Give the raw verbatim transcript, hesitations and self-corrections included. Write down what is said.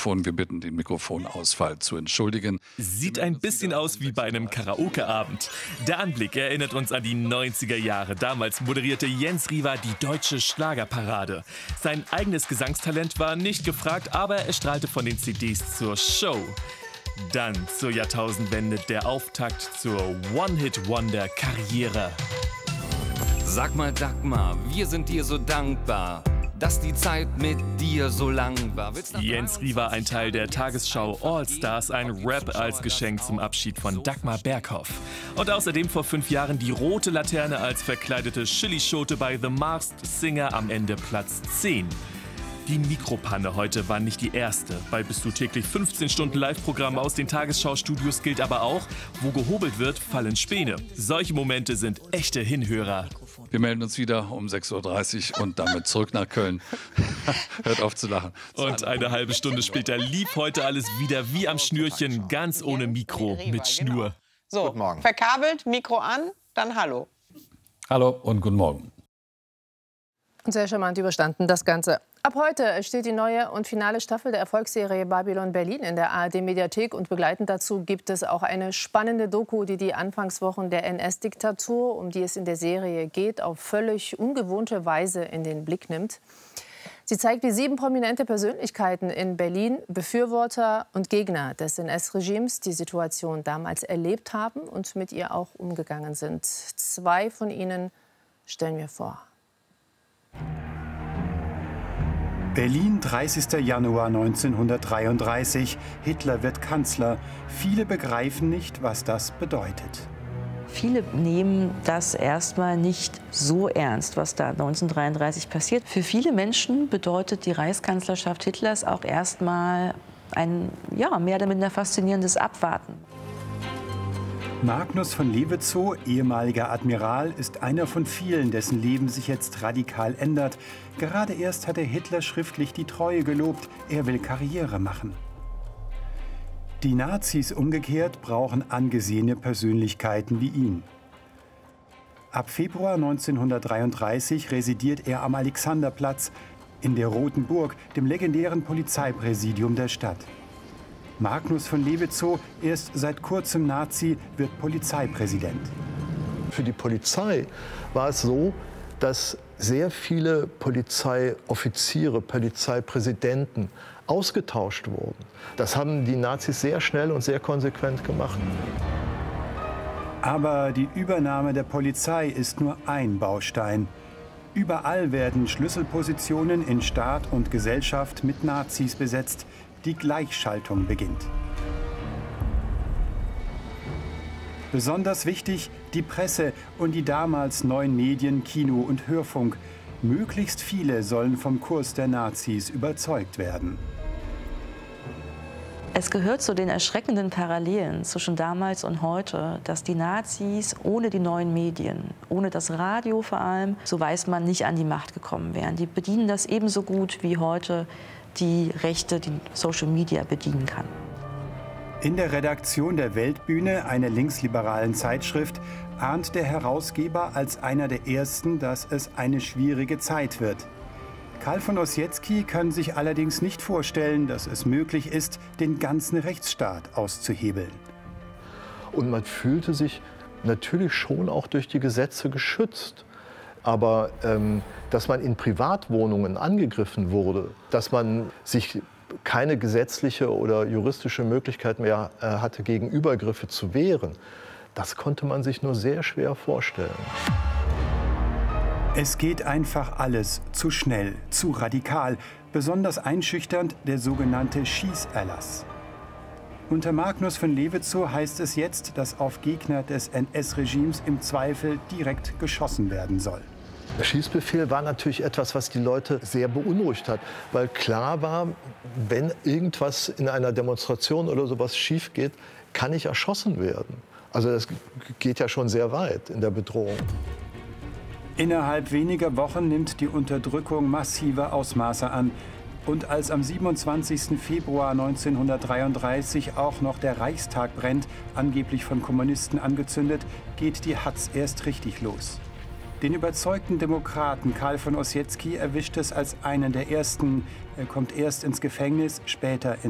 Mikrofon. Wir bitten, den Mikrofonausfall zu entschuldigen. Sieht ein bisschen aus wie bei einem Karaoke-Abend. Der Anblick erinnert uns an die neunziger Jahre. Damals moderierte Jens Riva die deutsche Schlagerparade. Sein eigenes Gesangstalent war nicht gefragt, aber er strahlte von den C Ds zur Show. Dann zur Jahrtausendwende der Auftakt zur One-Hit-Wonder-Karriere. Sag mal, Dagmar, wir sind dir so dankbar, dass die Zeit mit dir so lang war. Jens Riva, ein Teil der Tagesschau All-Stars, ein Rap als Geschenk zum Abschied von Dagmar Berghoff. Und außerdem vor fünf Jahren die rote Laterne als verkleidete Chili-Schote bei The Masked Singer, am Ende Platz zehn. Die Mikropanne heute war nicht die erste. Bei Bist du täglich fünfzehn Stunden Live-Programm aus den Tagesschau-Studios gilt aber auch, wo gehobelt wird, fallen Späne. Solche Momente sind echte Hinhörer. Wir melden uns wieder um sechs Uhr dreißig und damit zurück nach Köln. Hört auf zu lachen. Und eine halbe Stunde später lief heute alles wieder wie am Schnürchen, ganz ohne Mikro, mit Schnur. So, guten Morgen. Verkabelt, Mikro an, dann hallo. Hallo und guten Morgen. Sehr charmant überstanden, das Ganze. Ab heute steht die neue und finale Staffel der Erfolgsserie Babylon Berlin in der A R D-Mediathek. Und begleitend dazu gibt es auch eine spannende Doku, die die Anfangswochen der N S-Diktatur, um die es in der Serie geht, auf völlig ungewohnte Weise in den Blick nimmt. Sie zeigt, wie sieben prominente Persönlichkeiten in Berlin, Befürworter und Gegner des N S-Regimes, die Situation damals erlebt haben und mit ihr auch umgegangen sind. Zwei von ihnen stellen wir vor. Berlin, dreißigster Januar neunzehnhundertdreiunddreißig. Hitler wird Kanzler. Viele begreifen nicht, was das bedeutet. Viele nehmen das erstmal nicht so ernst, was da neunzehnhundertdreiunddreißig passiert. Für viele Menschen bedeutet die Reichskanzlerschaft Hitlers auch erstmal ein, ja, mehr oder minder faszinierendes Abwarten. Magnus von Levetzow, ehemaliger Admiral, ist einer von vielen, dessen Leben sich jetzt radikal ändert. Gerade erst hat er Hitler schriftlich die Treue gelobt, er will Karriere machen. Die Nazis umgekehrt brauchen angesehene Persönlichkeiten wie ihn. Ab Februar neunzehnhundertdreiunddreißig residiert er am Alexanderplatz in der Roten Burg, dem legendären Polizeipräsidium der Stadt. Magnus von Levetzow, erst seit kurzem Nazi, wird Polizeipräsident. Für die Polizei war es so, dass sehr viele Polizeioffiziere, Polizeipräsidenten ausgetauscht wurden. Das haben die Nazis sehr schnell und sehr konsequent gemacht. Aber die Übernahme der Polizei ist nur ein Baustein. Überall werden Schlüsselpositionen in Staat und Gesellschaft mit Nazis besetzt. Die Gleichschaltung beginnt. Besonders wichtig die Presse und die damals neuen Medien, Kino und Hörfunk. Möglichst viele sollen vom Kurs der Nazis überzeugt werden. Es gehört zu den erschreckenden Parallelen zwischen damals und heute, dass die Nazis ohne die neuen Medien, ohne das Radio vor allem, so weiß man, nicht an die Macht gekommen wären. Die bedienen das ebenso gut wie heute die Rechte, die Social Media bedienen kann. In der Redaktion der Weltbühne, einer linksliberalen Zeitschrift, ahnt der Herausgeber als einer der ersten, dass es eine schwierige Zeit wird. Karl von Ossietzky kann sich allerdings nicht vorstellen, dass es möglich ist, den ganzen Rechtsstaat auszuhebeln. Und man fühlte sich natürlich schon auch durch die Gesetze geschützt. Aber ähm, dass man in Privatwohnungen angegriffen wurde, dass man sich keine gesetzliche oder juristische Möglichkeit mehr äh, hatte, gegen Übergriffe zu wehren, das konnte man sich nur sehr schwer vorstellen. Es geht einfach alles zu schnell, zu radikal. Besonders einschüchternd der sogenannte Schießerlass. Unter Magnus von Levetzow heißt es jetzt, dass auf Gegner des N S-Regimes im Zweifel direkt geschossen werden soll. Der Schießbefehl war natürlich etwas, was die Leute sehr beunruhigt hat, weil klar war, wenn irgendwas in einer Demonstration oder sowas schief geht, kann ich erschossen werden. Also das geht ja schon sehr weit in der Bedrohung. Innerhalb weniger Wochen nimmt die Unterdrückung massive Ausmaße an. Und als am siebenundzwanzigsten Februar neunzehnhundertdreiunddreißig auch noch der Reichstag brennt, angeblich von Kommunisten angezündet, geht die Hatz erst richtig los. Den überzeugten Demokraten Karl von Ossietzky erwischt es als einen der ersten. Er kommt erst ins Gefängnis, später ins